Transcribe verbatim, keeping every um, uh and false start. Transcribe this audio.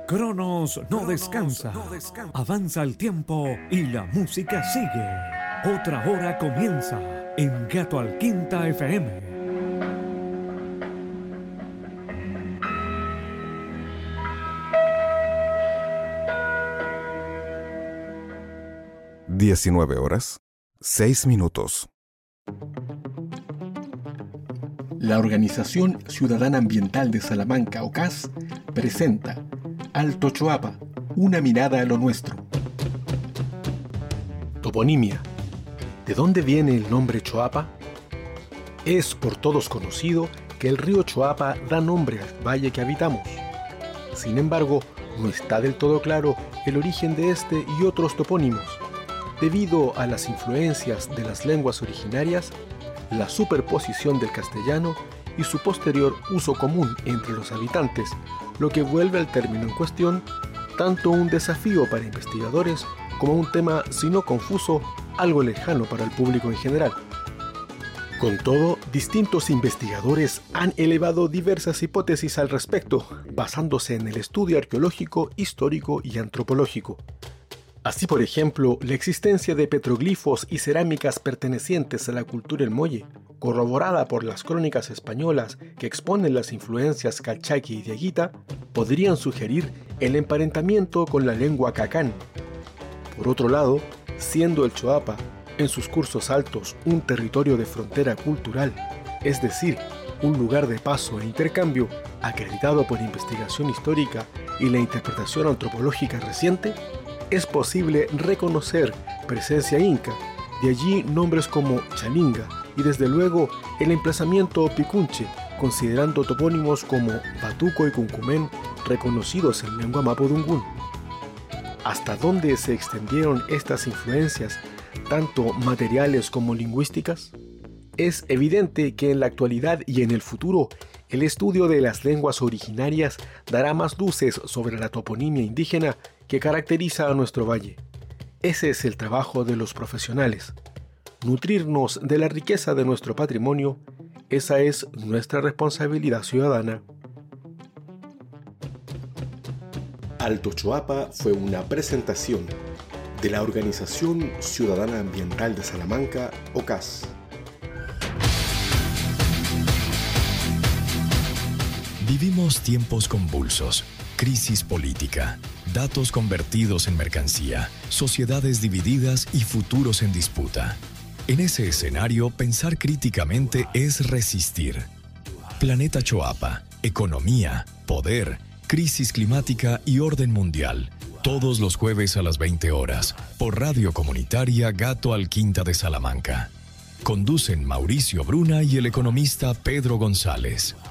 Cronos no descansa. Avanza el tiempo y la música sigue. Otra hora comienza en Gato al Quinta F M. diecinueve horas, seis minutos. La Organización Ciudadana Ambiental de Salamanca, O C A S, presenta Alto Choapa, una mirada a lo nuestro. Toponimia. ¿De dónde viene el nombre Choapa? Es por todos conocido que el río Choapa da nombre al valle que habitamos. Sin embargo, no está del todo claro el origen de este y otros topónimos, debido a las influencias de las lenguas originarias, la superposición del castellano y su posterior uso común entre los habitantes, lo que vuelve al término en cuestión tanto un desafío para investigadores como un tema, si no confuso, algo lejano para el público en general. Con todo, distintos investigadores han elevado diversas hipótesis al respecto, basándose en el estudio arqueológico, histórico y antropológico. Así, por ejemplo, la existencia de petroglifos y cerámicas pertenecientes a la cultura El Molle, corroborada por las crónicas españolas que exponen las influencias calchaqui y diaguita, podrían sugerir el emparentamiento con la lengua cacán. Por otro lado, siendo el Choapa, en sus cursos altos, un territorio de frontera cultural, es decir, un lugar de paso e intercambio acreditado por investigación histórica y la interpretación antropológica reciente, es posible reconocer presencia inca, de allí nombres como Chalinga y desde luego el emplazamiento Picunche, considerando topónimos como Patuco y Cuncumén reconocidos en lengua mapudungún. ¿Hasta dónde se extendieron estas influencias, tanto materiales como lingüísticas? Es evidente que en la actualidad y en el futuro, el estudio de las lenguas originarias dará más luces sobre la toponimia indígena que caracteriza a nuestro valle. Ese es el trabajo de los profesionales. Nutrirnos de la riqueza de nuestro patrimonio, esa es nuestra responsabilidad ciudadana. Alto Choapa fue una presentación de la Organización Ciudadana Ambiental de Salamanca, O C A S. Vivimos tiempos convulsos, crisis política, datos convertidos en mercancía, sociedades divididas y futuros en disputa. En ese escenario, pensar críticamente es resistir. Planeta Choapa, economía, poder, crisis climática y orden mundial. Todos los jueves a las veinte horas, por Radio Comunitaria Gato al Quinta de Salamanca. Conducen Mauricio Bruna y el economista Pedro González.